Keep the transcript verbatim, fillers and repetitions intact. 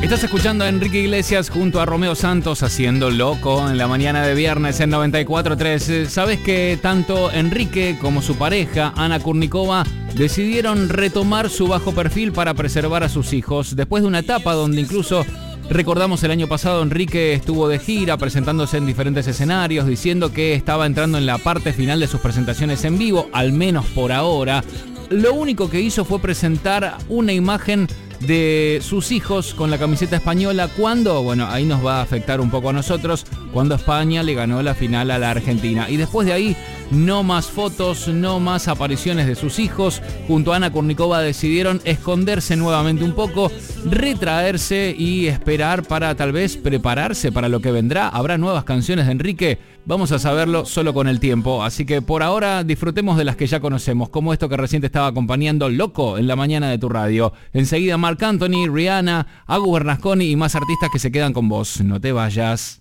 Estás escuchando a Enrique Iglesias junto a Romeo Santos haciendo Loco en la mañana de viernes en noventa y cuatro tres. ¿Sabes que tanto Enrique como su pareja, Ana Kurnikova, decidieron retomar su bajo perfil para preservar a sus hijos? Después de una etapa donde incluso, recordamos el año pasado, Enrique estuvo de gira presentándose en diferentes escenarios, diciendo que estaba entrando en la parte final de sus presentaciones en vivo, al menos por ahora. Lo único que hizo fue presentar una imagen de sus hijos con la camiseta española cuando, bueno, ahí nos va a afectar un poco a nosotros, cuando España le ganó la final a la Argentina. Y después de ahí, no más fotos, no más apariciones de sus hijos. Junto a Ana Kurnikova decidieron esconderse nuevamente un poco, retraerse y esperar para tal vez prepararse para lo que vendrá. ¿Habrá nuevas canciones de Enrique? Vamos a saberlo solo con el tiempo. Así que por ahora disfrutemos de las que ya conocemos, como esto que recién te estaba acompañando, Loco, en la mañana de tu radio. Enseguida Marc Anthony, Rihanna, Agus Bernasconi y más artistas que se quedan con vos. No te vayas.